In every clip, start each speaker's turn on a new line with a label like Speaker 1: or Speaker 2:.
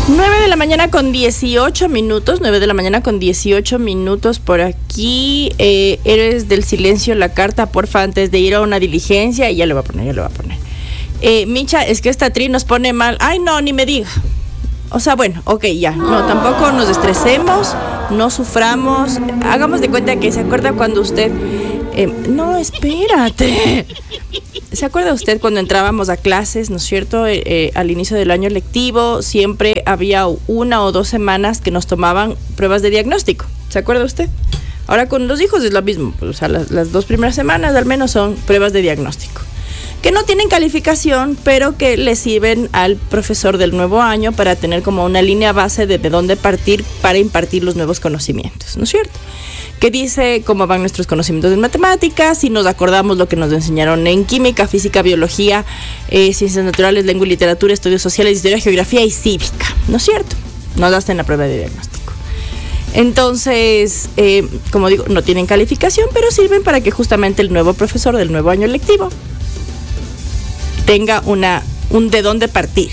Speaker 1: 9 de la mañana con 18 minutos, 9 de la mañana con 18 minutos por aquí. Eres del silencio la carta, porfa, antes de ir a una diligencia. Y ya lo voy a poner. Micha, es que esta tri nos pone mal. Ay, no, ni me diga. O sea, bueno, ok, ya. No, tampoco nos estresemos, no suframos. Hagamos de cuenta que se acuerda cuando usted... no, espérate. ¿Se acuerda usted cuando entrábamos a clases, no es cierto? Al inicio del año lectivo siempre había 1 o 2 semanas que nos tomaban pruebas de diagnóstico. ¿Se acuerda usted? Ahora con los hijos es lo mismo. O sea, las 2 primeras semanas al menos son pruebas de diagnóstico, que no tienen calificación, pero que le sirven al profesor del nuevo año para tener como una línea base de dónde partir para impartir los nuevos conocimientos, ¿no es cierto? Que dice cómo van nuestros conocimientos en matemáticas, si nos acordamos lo que nos enseñaron en química, física, biología, ciencias naturales, lengua y literatura, estudios sociales, historia, geografía y cívica, ¿no es cierto? Nos hacen la prueba de diagnóstico. Entonces, como digo, no tienen calificación, pero sirven para que justamente el nuevo profesor del nuevo año lectivo tenga un de dónde partir.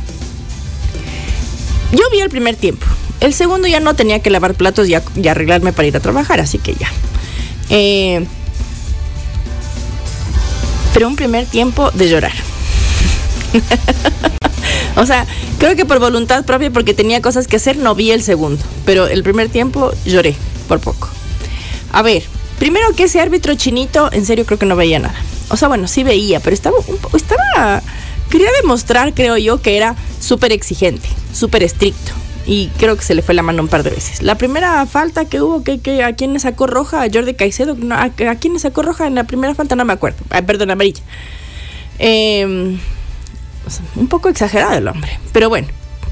Speaker 1: Yo vi el primer tiempo. El segundo ya no tenía que lavar platos y arreglarme para ir a trabajar, así que ya. Pero un primer tiempo de llorar. O sea, creo que por voluntad propia, porque tenía cosas que hacer, no vi el segundo. Pero el primer tiempo lloré, por poco. A ver, primero que ese árbitro chinito, en serio creo que no veía nada. O sea, bueno, sí veía, pero quería demostrar, creo yo, que era súper exigente, súper estricto. Y creo que se le fue la mano un par de veces. La primera falta que hubo, que ¿a quién le sacó roja? A Jordi Caicedo. No, ¿a quién le sacó roja en la primera falta? No me acuerdo. Perdón, amarilla. Un poco exagerado el hombre, pero bueno.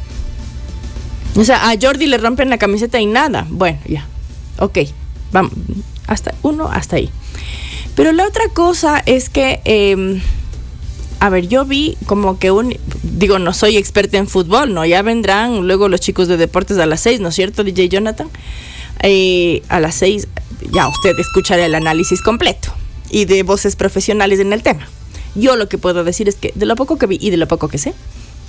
Speaker 1: O sea, a Jordi le rompen la camiseta y nada. Bueno, ya. Ok, vamos. Hasta ahí. Pero la otra cosa es que... a ver, yo vi como que no soy experta en fútbol, ¿no? Ya vendrán luego los chicos de deportes a las 6, ¿no es cierto, DJ Jonathan? A las 6 ya usted escuchará el análisis completo y de voces profesionales en el tema. Yo lo que puedo decir es que de lo poco que vi y de lo poco que sé,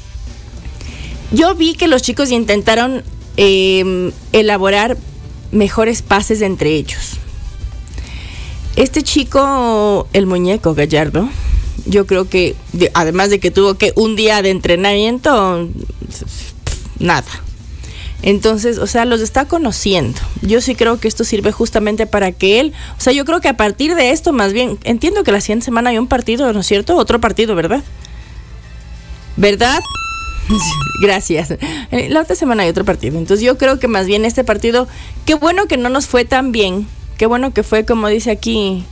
Speaker 1: yo vi que los chicos intentaron elaborar mejores pases entre ellos. Este chico, el muñeco Gallardo, yo creo que, además de que tuvo que un día de entrenamiento, nada. Entonces, o sea, los está conociendo. Yo sí creo que esto sirve justamente para que él, o sea, yo creo que a partir de esto, más bien, entiendo que la siguiente semana hay un partido, ¿no es cierto? Otro partido, ¿verdad? ¿Verdad? Gracias. La otra semana hay otro partido. Entonces yo creo que más bien este partido, qué bueno que no nos fue tan bien, qué bueno que fue, como dice aquí,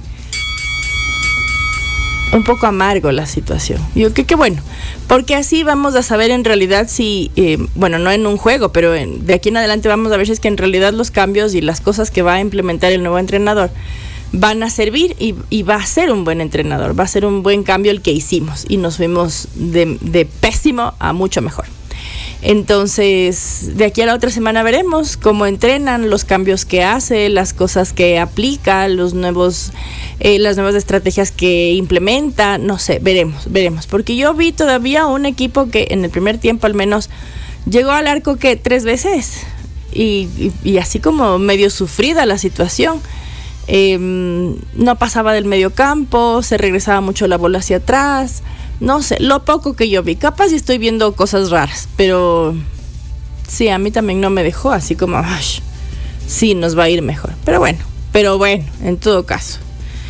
Speaker 1: un poco amargo la situación. Yo qué bueno, porque así vamos a saber en realidad si, no en un juego, pero de aquí en adelante vamos a ver si es que en realidad los cambios y las cosas que va a implementar el nuevo entrenador van a servir y va a ser un buen entrenador, va a ser un buen cambio el que hicimos y nos fuimos de pésimo a mucho mejor. Entonces, de aquí a la otra semana veremos cómo entrenan, los cambios que hace, las cosas que aplica, las nuevas estrategias que implementa, no sé, veremos. Porque yo vi todavía un equipo que en el primer tiempo al menos llegó al arco 3 veces y así como medio sufrida la situación. No pasaba del medio campo, se regresaba mucho la bola hacia atrás. No sé, lo poco que yo vi, capaz y estoy viendo cosas raras, pero sí, a mí también no me dejó así como, sí, nos va a ir mejor. Pero bueno, en todo caso.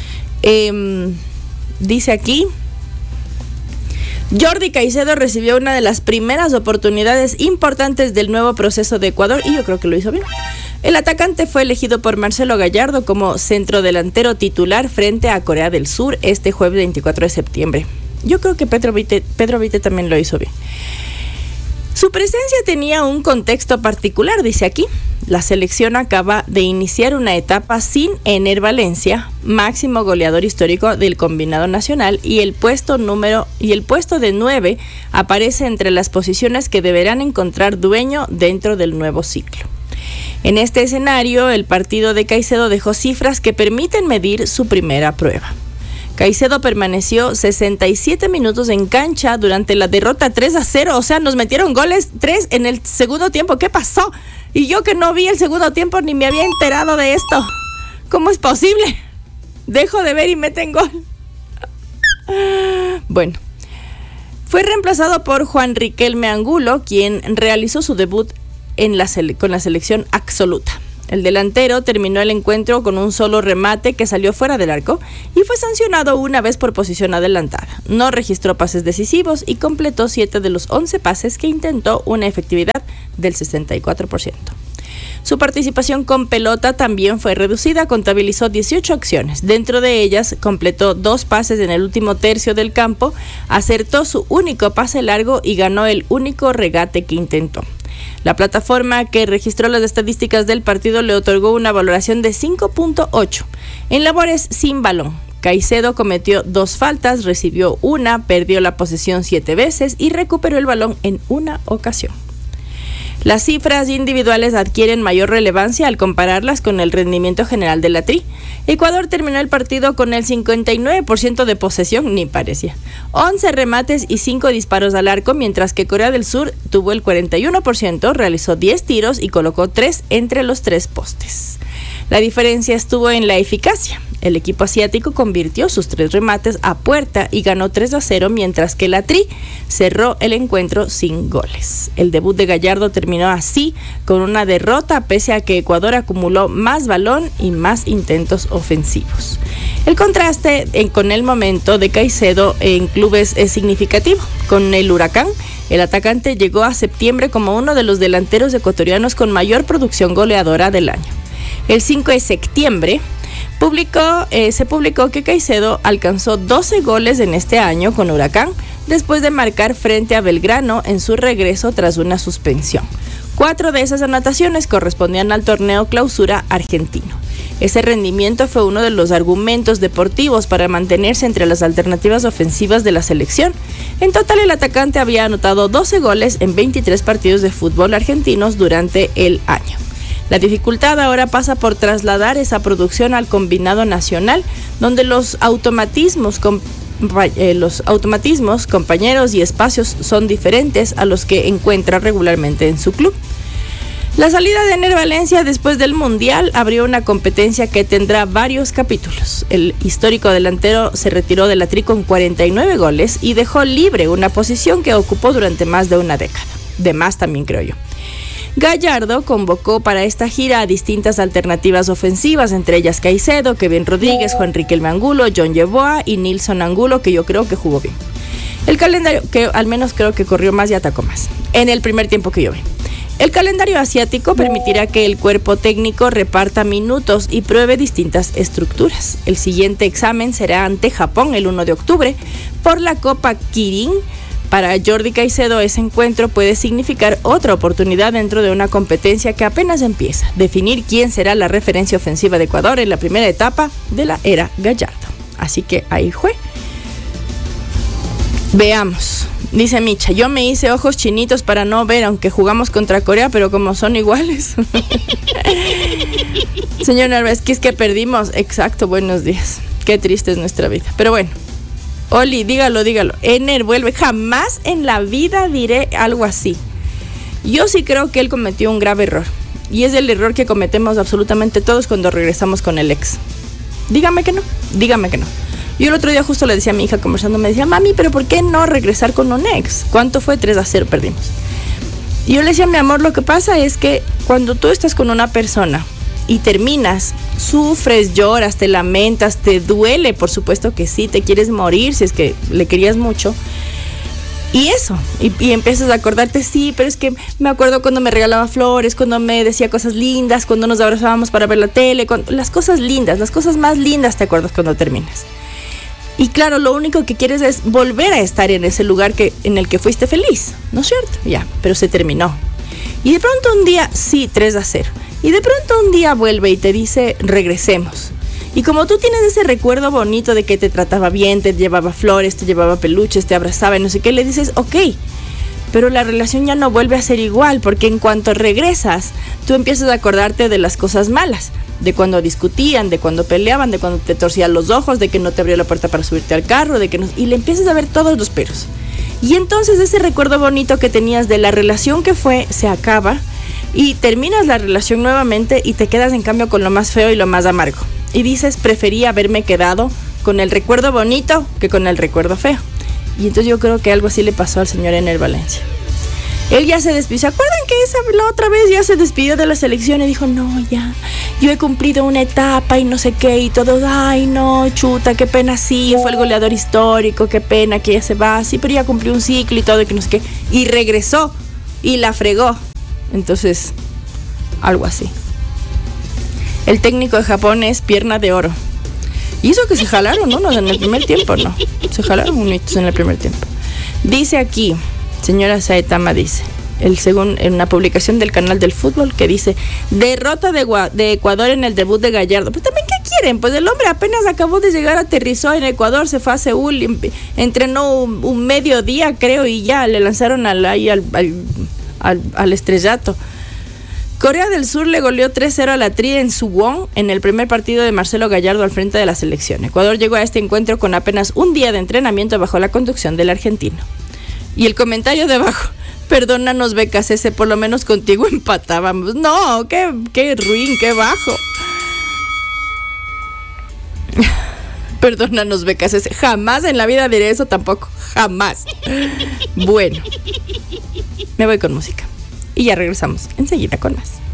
Speaker 1: Dice aquí, Jordi Caicedo recibió una de las primeras oportunidades importantes del nuevo proceso de Ecuador y yo creo que lo hizo bien. El atacante fue elegido por Marcelo Gallardo como centrodelantero titular frente a Corea del Sur este jueves 24 de septiembre. Yo creo que Pedro Vite también lo hizo bien. Su presencia tenía un contexto particular, dice aquí. La selección acaba de iniciar una etapa sin Ener Valencia, máximo goleador histórico del combinado nacional, y el puesto de 9 aparece entre las posiciones que deberán encontrar dueño dentro del nuevo ciclo. En este escenario, el partido de Caicedo dejó cifras que permiten medir su primera prueba. Caicedo permaneció 67 minutos en cancha durante la derrota 3-0. O sea, nos metieron goles 3 en el segundo tiempo. ¿Qué pasó? Y yo que no vi el segundo tiempo ni me había enterado de esto. ¿Cómo es posible? Dejo de ver y meten gol. Bueno, fue reemplazado por Juan Riquelme Angulo, quien realizó su debut con la selección absoluta. El delantero terminó el encuentro con un solo remate que salió fuera del arco y fue sancionado una vez por posición adelantada. No registró pases decisivos y completó 7 de los 11 pases que intentó, una efectividad del 64%. Su participación con pelota también fue reducida, contabilizó 18 acciones. Dentro de ellas, completó 2 pases en el último tercio del campo, acertó su único pase largo y ganó el único regate que intentó. La plataforma que registró las estadísticas del partido le otorgó una valoración de 5.8. En labores sin balón, Caicedo cometió 2 faltas, recibió una, perdió la posesión 7 veces y recuperó el balón en una ocasión. Las cifras individuales adquieren mayor relevancia al compararlas con el rendimiento general de la Tri. Ecuador terminó el partido con el 59% de posesión, ni parecía, 11 remates y 5 disparos al arco, mientras que Corea del Sur tuvo el 41%, realizó 10 tiros y colocó 3 entre los 3 postes. La diferencia estuvo en la eficacia. El equipo asiático convirtió sus 3 remates a puerta y ganó 3-0, mientras que la Tri cerró el encuentro sin goles. El debut de Gallardo terminó así, con una derrota, pese a que Ecuador acumuló más balón y más intentos ofensivos. El contraste con el momento de Caicedo en clubes es significativo. Con el Huracán, el atacante llegó a septiembre como uno de los delanteros ecuatorianos con mayor producción goleadora del año. El 5 de septiembre se publicó que Caicedo alcanzó 12 goles en este año con Huracán, después de marcar frente a Belgrano en su regreso tras una suspensión. 4 de esas anotaciones correspondían al torneo Clausura argentino. Ese rendimiento fue uno de los argumentos deportivos para mantenerse entre las alternativas ofensivas de la selección. En total, el atacante había anotado 12 goles en 23 partidos de fútbol argentinos durante el año. La dificultad ahora pasa por trasladar esa producción al combinado nacional, donde los automatismos, compañeros y espacios son diferentes a los que encuentra regularmente en su club. La salida de Ener Valencia después del Mundial abrió una competencia que tendrá varios capítulos. El histórico delantero se retiró de la Tri con 49 goles y dejó libre una posición que ocupó durante más de una década. De más también, creo yo. Gallardo convocó para esta gira a distintas alternativas ofensivas, entre ellas Caicedo, Kevin Rodríguez, Juan Riquelme Angulo, John Yeboah y Nilson Angulo, que yo creo que jugó bien. El calendario, que al menos creo que corrió más y atacó más, en el primer tiempo que yo vi. El calendario asiático permitirá que el cuerpo técnico reparta minutos y pruebe distintas estructuras. El siguiente examen será ante Japón el 1 de octubre por la Copa Kirin. Para Jordi Caicedo, ese encuentro puede significar otra oportunidad dentro de una competencia que apenas empieza, definir quién será la referencia ofensiva de Ecuador en la primera etapa de la era Gallardo. Así que ahí fue. Veamos. Dice Micha, yo me hice ojos chinitos para no ver, aunque jugamos contra Corea, pero como son iguales. Señor Narváez, es que perdimos. Exacto, buenos días. Qué triste es nuestra vida. Pero bueno. Oli, dígalo. Ener vuelve. Jamás en la vida diré algo así. Yo sí creo que él cometió un grave error. Y es el error que cometemos absolutamente todos cuando regresamos con el ex. Dígame que no. Yo el otro día justo le decía a mi hija conversando, me decía, mami, pero ¿por qué no regresar con un ex? ¿Cuánto fue? 3-0 perdimos. Y yo le decía, mi amor, lo que pasa es que cuando tú estás con una persona y terminas, sufres, lloras, te lamentas, te duele, por supuesto que sí, te quieres morir si es que le querías mucho. Y eso, y empiezas a acordarte, sí, pero es que me acuerdo cuando me regalaba flores, cuando me decía cosas lindas, cuando nos abrazábamos para ver la tele, las cosas lindas, las cosas más lindas te acuerdas cuando terminas. Y claro, lo único que quieres es volver a estar en ese lugar en el que fuiste feliz, ¿no es cierto? Ya, pero se terminó. Y de pronto un día, sí, 3-0. Y de pronto un día vuelve y te dice, regresemos. Y como tú tienes ese recuerdo bonito de que te trataba bien, te llevaba flores, te llevaba peluches, te abrazaba y no sé qué, le dices, ok, pero la relación ya no vuelve a ser igual, porque en cuanto regresas, tú empiezas a acordarte de las cosas malas, de cuando discutían, de cuando peleaban, de cuando te torcían los ojos, de que no te abrió la puerta para subirte al carro, y le empiezas a ver todos los peros. Y entonces ese recuerdo bonito que tenías de la relación que fue, se acaba, y terminas la relación nuevamente y te quedas en cambio con lo más feo y lo más amargo. Y dices, preferí haberme quedado con el recuerdo bonito que con el recuerdo feo. Y entonces yo creo que algo así le pasó al señor Ener Valencia. Él ya se despidió. ¿Se acuerdan que la otra vez ya se despidió de la selección y dijo, no, ya, yo he cumplido una etapa y no sé qué, y todos, ay, no, chuta, qué pena, sí, fue el goleador histórico, qué pena que ya se va, sí, pero ya cumplió un ciclo y todo, y que no sé qué, y regresó y la fregó. Entonces, algo así. El técnico de Japón es pierna de oro. Y eso que se jalaron, ¿no? En el primer tiempo, no. Se jalaron unitos en el primer tiempo. Dice aquí, señora Saetama dice, en una publicación del canal del fútbol que dice, derrota de Ecuador en el debut de Gallardo. Pues también, ¿qué quieren? Pues el hombre apenas acabó de llegar, aterrizó en Ecuador, se fue a Seúl, entrenó un mediodía, creo, y ya le lanzaron al estrellato. Corea del Sur le goleó 3-0 a la Tri en Suwon en el primer partido de Marcelo Gallardo al frente de la selección. Ecuador llegó a este encuentro con apenas un día de entrenamiento bajo la conducción del argentino. Y el comentario de abajo, perdónanos BKCS, por lo menos contigo empatábamos. No, qué ruin, qué bajo. Perdónanos BKCS, jamás en la vida diré eso tampoco, jamás. Bueno, me voy con música. Y ya regresamos enseguida con más.